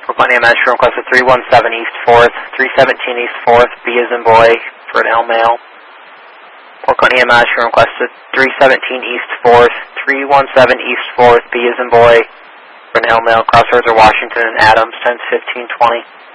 Port County EMS, room requested 317 East 4th, 317 East 4th, B as in boy, for an L male. Port County EMS, room requested 317 East 4th, 317 East 4th, B as in boy, for an L male, Crossroads or Washington and Adams, 10-15-20.